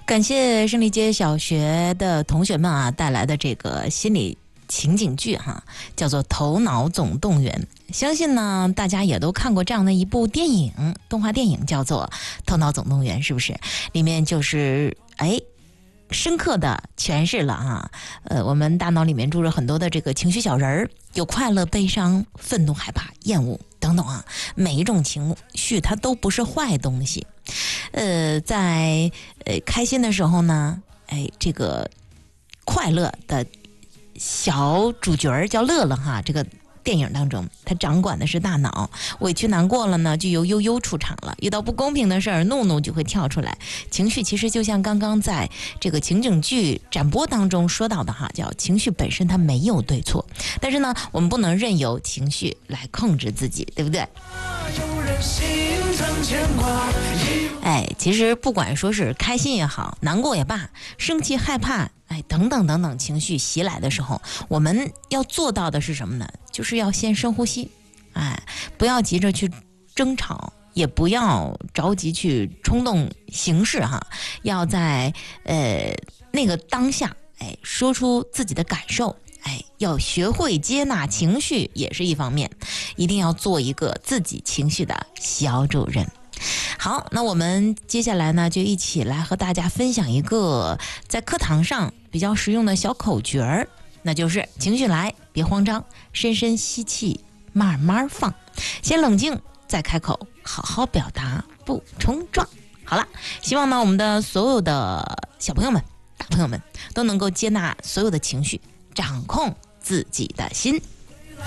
感谢胜利街小学的同学们啊带来的这个心理情景剧哈，叫做《头脑总动员》。相信呢大家也都看过这样的一部电影，动画电影叫做《头脑总动员》，是不是？里面就是深刻的诠释了啊，我们大脑里面住着很多的这个情绪小人儿，有快乐、悲伤、愤怒、害怕、厌恶等等啊，每一种情绪它都不是坏东西。在开心的时候呢，这个快乐的小主角叫乐乐哈，这个电影当中他掌管的是大脑，委屈难过了呢就由悠悠出场了，遇到不公平的事儿怒怒就会跳出来。情绪其实就像刚刚在这个情景剧展播当中说到的哈，叫情绪本身它没有对错，但是呢我们不能任由情绪来控制自己，对不对？其实不管说是开心也好，难过也罢，生气、害怕等等等等情绪袭来的时候，我们要做到的是什么呢？就是要先深呼吸，不要急着去争吵，也不要着急去冲动行事哈，要在那个当下说出自己的感受，要学会接纳情绪也是一方面，一定要做一个自己情绪的小主人。好，那我们接下来呢就一起来和大家分享一个在课堂上比较实用的小口诀儿，那就是情绪来别慌张，深深吸气慢慢放，先冷静再开口，好好表达不冲撞。好了，希望呢我们的所有的小朋友们大朋友们都能够接纳所有的情绪，掌控自己的心。